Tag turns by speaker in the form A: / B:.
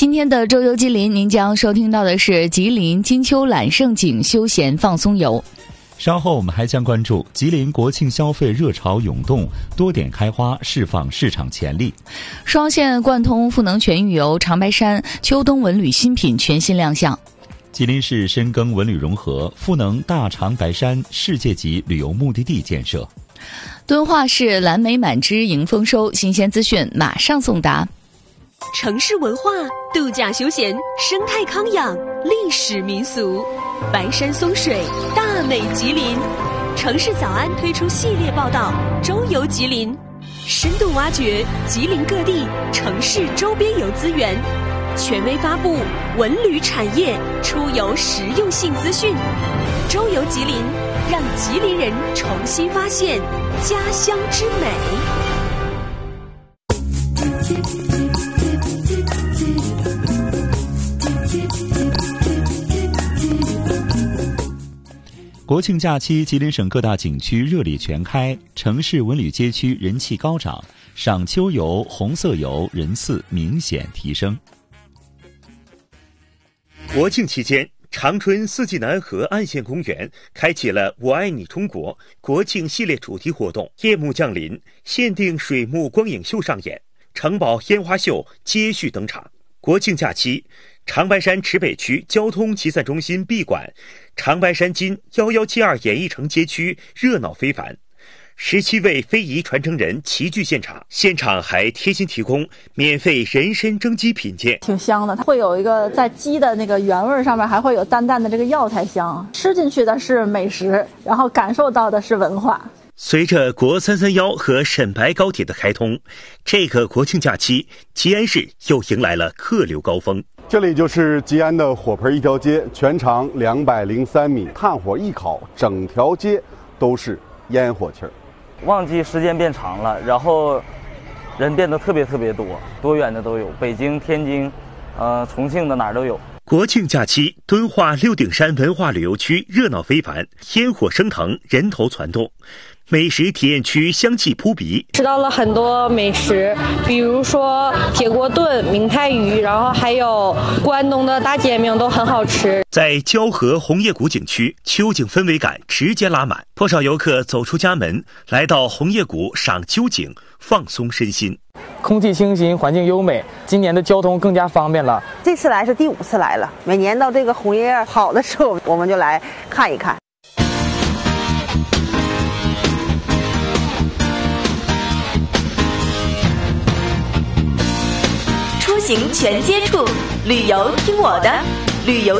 A: 今天的周游吉林，您将收听到的是吉林金秋揽胜景休闲放松游。
B: 稍后我们还将关注吉林国庆消费热潮涌动，多点开花释放市场潜力。
A: 双线贯通赋能全域游，长白山秋冬文旅新品全新亮相。
B: 吉林市深耕文旅融合，赋能大长白山世界级旅游目的地建设。
A: 敦化市蓝莓满枝迎丰收，新鲜资讯马上送达。
C: 城市文化、度假休闲、生态康养、历史民俗，白山松水，大美吉林。城市早安推出系列报道《周游吉林》，深度挖掘吉林各地城市周边游资源，权威发布文旅产业出游实用性资讯。周游吉林，让吉林人重新发现家乡之美。
B: 国庆假期，吉林省各大景区热力全开，城市文旅街区人气高涨，赏秋游、红色游人次明显提升。
D: 国庆期间，长春四季南河岸线公园开启了我爱你中国国庆系列主题活动，夜幕降临，限定水幕光影秀上演，城堡烟花秀接续登场。国庆假期，长白山池北区交通集散中心闭馆，长白山金1172演艺城街区热闹非凡，17位非遗传承人齐聚现场，现场还贴心提供免费人参蒸鸡品鉴，
E: 挺香的。它会有一个在鸡的那个原味上面还会有淡淡的这个药材香，吃进去的是美食，然后感受到的是文化。
D: 随着国331和沈白高铁的开通，这个国庆假期，吉安市又迎来了客流高峰。
F: 这里就是吉安的火盆一条街，全长203米，炭火一烤，整条街都是烟火气儿。
G: 旺季时间变长了，然后人变得特别多，多远的都有，北京、天津、重庆的哪儿都有。
D: 国庆假期，敦化六顶山文化旅游区热闹非凡，烟火升腾，人头攒动。美食体验区香气扑鼻，
H: 吃到了很多美食，比如说铁锅炖、明太鱼，然后还有关东的大煎饼都很好吃。
D: 在蛟河红叶谷景区，秋景氛围感直接拉满，不少游客走出家门，来到红叶谷赏秋景，放松身心。
G: 空气清新，环境优美，今年的交通更加方便了。
I: 这次来是第5次来了，每年到这个红叶好的时候，我们就来看一看。
C: 出行全接触，旅游听我的，旅游